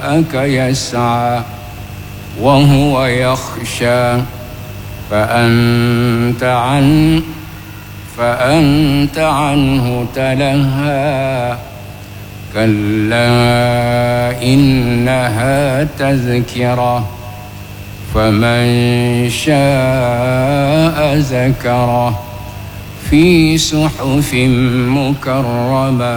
جاءك يسعى وهو يخشى فأنت عنه تلهى كلا إنها تذكرة فمن شاء ذكره في صحف مكرمة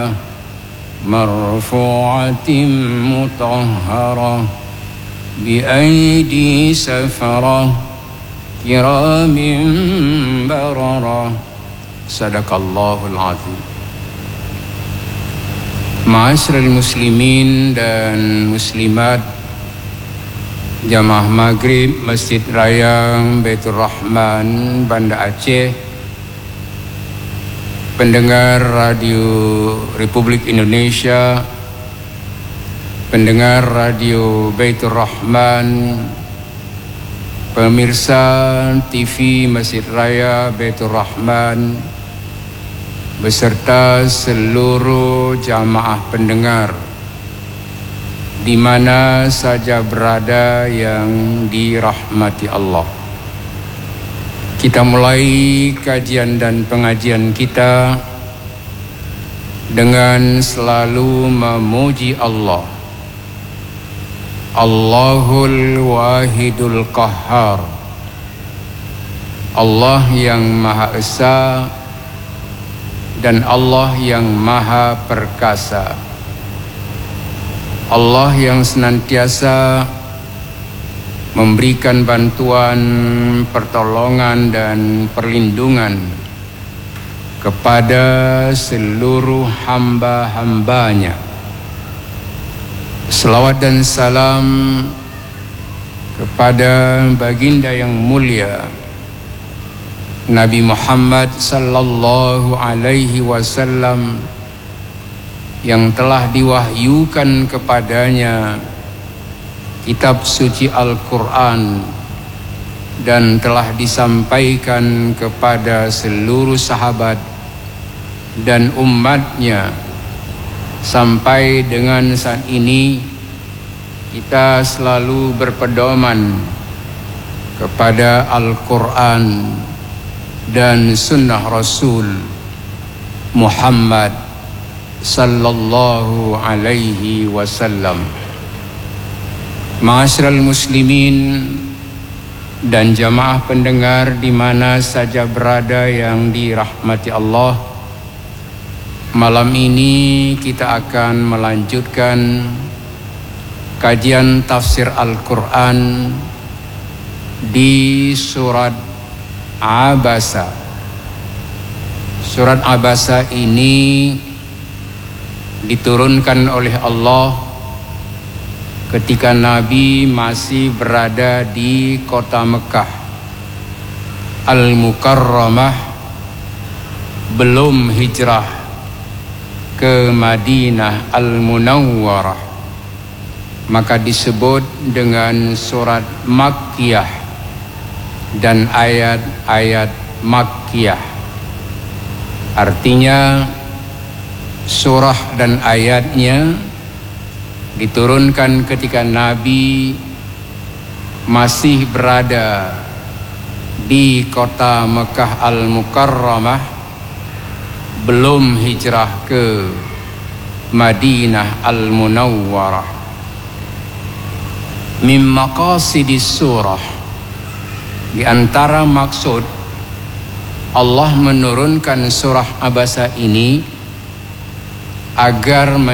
مرفوعة مطهرة بأيدي سفرة كرام بررة صدق الله العظيم. Ma'asyiral muslimin dan muslimat Jamaah Maghrib Masjid Raya Baitur Rahman Banda Aceh, pendengar Radio Republik Indonesia, pendengar Radio Baitur Rahman, pemirsa TV Masjid Raya Baitur Rahman, beserta seluruh jamaah pendengar di mana saja berada yang dirahmati Allah. Kita mulai kajian dan pengajian kita dengan selalu memuji Allah. Allahul Wahidul Qahhar, Allah yang Maha Esa dan Allah yang Maha Perkasa, Allah yang senantiasa memberikan bantuan, pertolongan dan perlindungan kepada seluruh hamba-hambanya. Selawat dan salam kepada baginda yang mulia Nabi Muhammad sallallahu alaihi wasallam yang telah diwahyukan kepadanya kitab suci Al-Quran dan telah disampaikan kepada seluruh sahabat dan umatnya. Sampai dengan saat ini kita selalu berpedoman kepada Al-Quran dan Sunnah Rasul Muhammad sallallahu alaihi wasallam. Ma'asyiral muslimin dan jamaah pendengar di mana saja berada yang dirahmati Allah, malam ini kita akan melanjutkan kajian tafsir Al-Quran di surat Abasa. Surat Abasa ini diturunkan oleh Allah ketika Nabi masih berada di kota Mekah Al-Mukarramah, belum hijrah ke Madinah Al-Munawwarah, maka disebut dengan surat Makkiyah dan ayat-ayat Makkiyah. Artinya surah dan ayatnya diturunkan ketika Nabi masih berada di kota Mekah Al-Mukarramah, belum hijrah ke Madinah Al-Munawwarah. Min maqasidis surah, di antara maksud Allah menurunkan surah Abasa ini agar